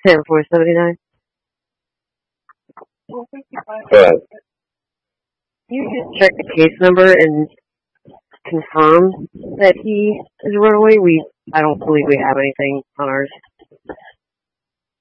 10-479. Go ahead. You can check the case number and confirm that he is a runaway. I don't believe we have anything on ours.